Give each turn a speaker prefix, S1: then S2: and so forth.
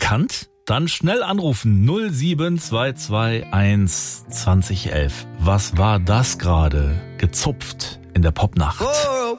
S1: erkannt? Dann schnell anrufen 07221 2011. Was war das gerade? Gezupft in der Popnacht.
S2: Oh.